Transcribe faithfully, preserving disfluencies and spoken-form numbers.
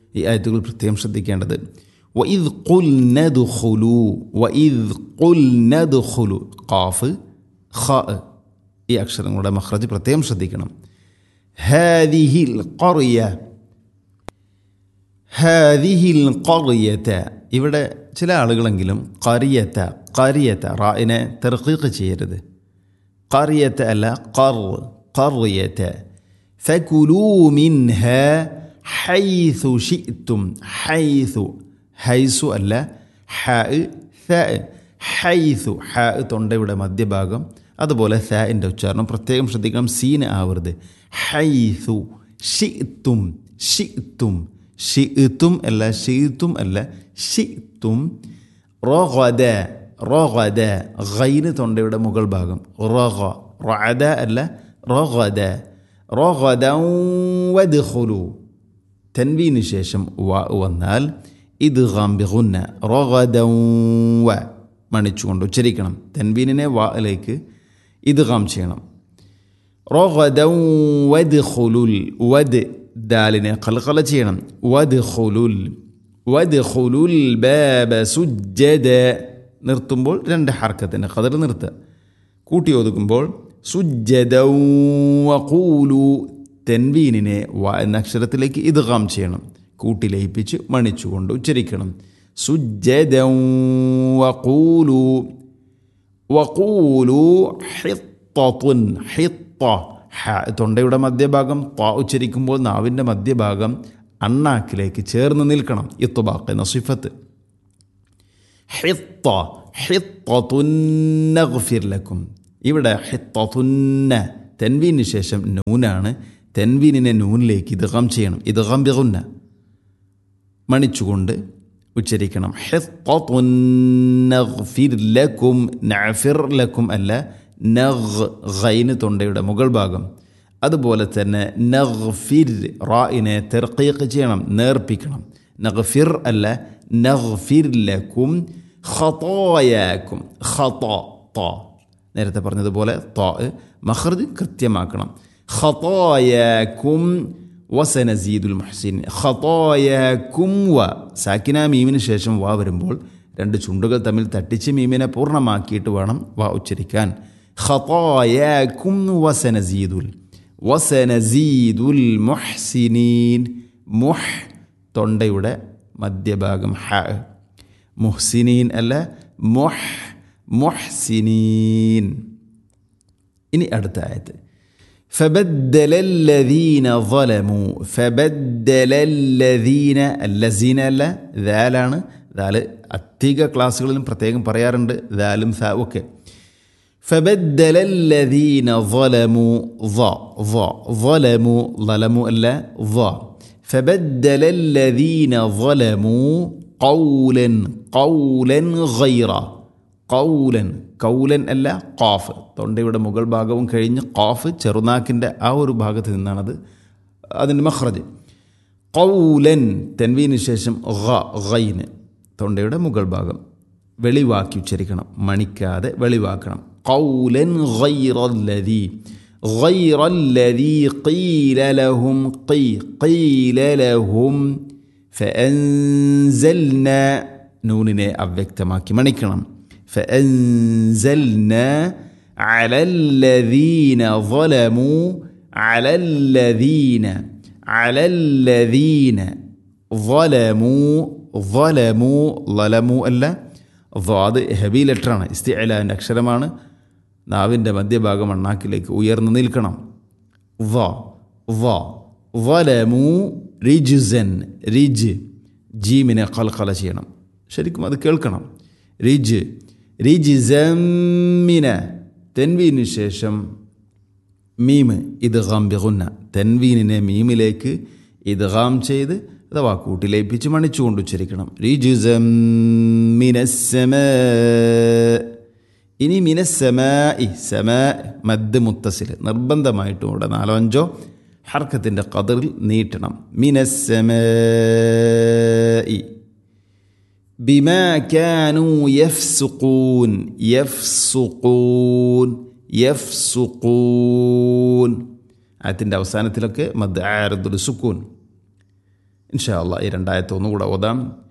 ഈ ആയത്തുകൾ പ്രത്യേകം ശ്രദ്ധിക്കേണ്ടത്. വഇദ് ഖുൽനാ ദുഖുലൂ വഇദ് ഖുൽനാ ദുഖുലൂ ഖാഫ് ഖാ ഈ അക്ഷരങ്ങളുടെ മഖ്റജ് പ്രത്യേകം ശ്രദ്ധിക്കണം. ഹാദിഹിൽ ഖറിയ ഹാദിഹിൽ ഖറിയത ഇവിടെ ചില ആളുകളെങ്കിലും ഖറിയത ഖറിയത റാഇനെ തർഖീഖ് ചെയ്യരുത്. ഖറിയത അല്ല ഖർ ഖറിയത. ഫകുലൂ മിൻഹാ ഹൈസു ശിഅ്തും ഹൈസു ഹൈസു അല്ല ഹ ഥ ഹൈസു ഹ തൊണ്ടയുടെ മധ്യഭാഗം, അതുപോലെ സാഇൻ്റെ ഉച്ചാരണം പ്രത്യേകം ശ്രദ്ധിക്കണം. സീന് ആവരുത്. ഹൈസു ശിഅ്തും ശിഅ്തും ശിഅ്തും അല്ല ശിഅ്തും അല്ല ശിഅ്തും. റഗദ റഗദ ഗൈന് തൊണ്ടയുടെ മുകൾ ഭാഗം. റഗ റഅദ അല്ല റഗദ റഗദൻ വദ്ഖുലു. തൻവീന് ശേഷം വ വന്നാൽ ഇദ്ഗാം ബിഗുന്ന റഗദൻ വ മണിച്ചുകൊണ്ട് ഉച്ചരിക്കണം. തൻവീനിനെ വയിലേക്ക് ഇദ്ഗാം ചെയ്യണം. റഗദൻ വദ്ഖുലുൽ വദ് ദാലിനെ ഖൽഖല ചെയ്യണം. വദ്ഖുലുൽ വദ്ഖുലുൽ ബാബ സുജ്ജദ. നിർത്തുമ്പോൾ രണ്ട് ഹർക്കത്തിൻ്റെ ഖദർ നിർത്തുക. കൂട്ടി ഒതുക്കുമ്പോൾ സുജ്ജദൻ വഖൂലു. തൻവീനിനെ വ എന്ന അക്ഷരത്തിലേക്ക് ഇദ്ഗാം ചെയ്യണം. കൂട്ടി ലയിപ്പിച്ച് മണിച്ചുകൊണ്ട് ഉച്ചരിക്കണം. സുജ്ജദൻ വഖൂലു വഖൂലു ഹിത്തത്തുൻ ഹിത്ത. ഹ തൊണ്ടയുടെ മധ്യഭാഗം ത ഉച്ചരിക്കുമ്പോൾ നാവിൻ്റെ മധ്യഭാഗം അണ്ണാക്കിലേക്ക് ചേർന്ന് നിൽക്കണം. ഇത്ബാഖ് എന്ന സിഫത്ത്. ഹിത്ത ഹിത്തത്തുൻ നഗ്ഫിർ ലക്കും. ഇവിടെ ഹിത്തത്തുന്ന തൻവീന് ശേഷം നൂനാണ്. തൻവീനിനെ നൂനിലേക്ക് ഇദ്ഗാം ചെയ്യണം. ഇദ്ഗാം ബിഗുന്ന മണിച്ചുകൊണ്ട് ഉച്ചരിക്കണം. ഹിത്തത്തുൻ നഗ്ഫിർ ലക്കും നഅഫിർ ലക്കും അല്ല നഗ് ഗൈന് തൊണ്ടയുടെ മുകൾ ഭാഗം. അതുപോലെ തന്നെ നഗ്ഫിർ റാഇനെ തർഖീഖ് ചെയ്യണം, നേർപ്പിക്കണം. നഗ്ഫിർ അല്ല നഗ്ഫിർ ലക്കും ഖതായാക്കും. ഖതാ ത നേരത്തെ പറഞ്ഞതുപോലെ ത മഖ്റജ് കൃത്യമാക്കണം. ഖതായാക്കും വസനസീദുൽ മുഹ്സിനീൻ. ഖതായാക്കും വ സാക്കിന മീമിന് ശേഷം വ വരുമ്പോൾ രണ്ട് ചുണ്ടുകൾ തമ്മിൽ തട്ടിച്ച് മീമിനെ പൂർണ്ണമാക്കിയിട്ട് വേണം വ ഉച്ചരിക്കാൻ. ഖതായാക്കും വസനസീദുൽ വസനസീദുൽ മുഹ്സിനീൻ. മുഹ് തൊണ്ടയുടെ മധ്യഭാഗം ഹ. മുഹ്സിനീൻ അല്ല മുഹ് മുഹ്സിനീൻ. ഇനി അടുത്ത ആയത്ത് فبدل الذين ظلموا فبدل الذين الذين അല്ല ദാലാണ്. ദാല് അധിക ക്ലാസ്സുകളിലും പ്രത്യേകം പറയാറുണ്ട്. ദാലും സാ ഒക്കെ. فبدل الذين ظلموا ظ ظ ظلموا ظلموا അല്ല ظ. فبدل الذين ظلموا قولا قولا غيره. قولا കൗലൻ അല്ല ഖാഫ്. തൊണ്ടയുടെ മുകൾ ഭാഗവും കഴിഞ്ഞ് ഖാഫ് ചെറുനാക്കിൻ്റെ ആ ഒരു ഭാഗത്ത് നിന്നാണത് അതിൻ്റെ മഖ്റജ്. ഖൗലൻ തൻവീന് ശേഷം ഖ ഗൈന് തൊണ്ടയുടെ മുകൾ ഭാഗം വെളിവാക്കി ഉച്ചരിക്കണം, മണിക്കാതെ വെളിവാക്കണം. ഖൗലൻ ഗൈറല്ലദീ ഗൈറല്ലദീ ഖീല ലഹും ഖീ ഖീല ലഹും ഫഅൻസൽനാ നൂനിനെ അവ്യക്തമാക്കി മണിക്കണം. فأنزلنا على الذين ظلموا على الذين على الذين ظلموا ظلموا ظلموا അല്ല ضاد ഹെവി ലെറ്ററാണ്. ഇസ്തിഅലാൻ്റെ അക്ഷരമാണ്. നാവിൻ്റെ മധ്യഭാഗം അണ്ണാക്കിലേക്ക് ഉയർന്നു നിൽക്കണം. ظ ظ ظلموا റിജ്സൻ റിജ് ജീമിനെ ഖൽഖല ചെയ്യണം. ശരിക്കും അത് കേൾക്കണം. റിജ് റിജ്സമ്മിന തെൻവീനു ശേഷം മീമ് ഇദ്ഗാം ബിഗുന്ന. തെൻവീനിനെ മീമിലേക്ക് ഇദ്ഗാം ചെയ്ത് അഥവാ കൂട്ടിലേപ്പിച്ച് മണിച്ചുകൊണ്ട് ഉച്ചരിക്കണം. റിജ്സം മിനസ്സമാ. ഇനി മിനസ്സമാഇ സമാ മദ് മുത്തസിൽ നിർബന്ധമായിട്ടും ഇവിടെ നാലോ അഞ്ചോ ഹർക്കത്തിൻ്റെ ഖദറിൽ നീട്ടണം. മിനസ്സമാഇ ബിമാ കാനൂ യഫ്സുഖൂൻ യഫ്സുഖൂൻ യഫ്സുഖൂൻ. ആയത്തിൻ്റെ അവസാനത്തിലൊക്കെ മദ് ആരിദുൽ സുക്കൂൻ. ഇൻഷാ അല്ലാഹ് ഈ രണ്ടായത്ത് ഒന്നുകൂടെ ഓതാം.